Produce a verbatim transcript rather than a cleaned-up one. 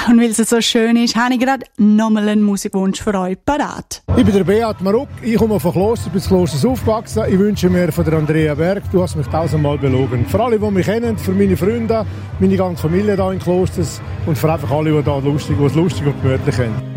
Und weil es so schön ist, habe ich gerade nochmal einen Musikwunsch für euch parat. Ich bin der Beat Maruck, ich komme von Kloster bis Klosters aufgewachsen. Ich wünsche mir von der Andrea Berg, du hast mich tausendmal belogen. Für alle, die mich kennen, für meine Freunde, meine ganze Familie hier in Klosters und für einfach alle, die da lustig, die es lustig und gemütlich haben.